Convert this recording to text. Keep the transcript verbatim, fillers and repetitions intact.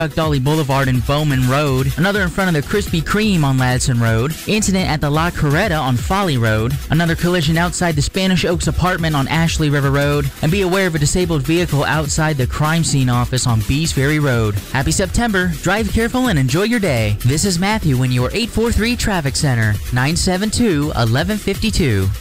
Dolly Boulevard and Bowman Road. Another in front of the Krispy Kreme on Ladson Road. Incident at the La Coretta on Folly Road. Another collision outside the Spanish Oaks apartment on Ashley River Road. And be aware of a disabled vehicle outside the crime scene office on Bees Ferry Road. Happy September. Drive careful and enjoy your day. This is Matthew in your eight four three Traffic Center. nine seven two, one one five two.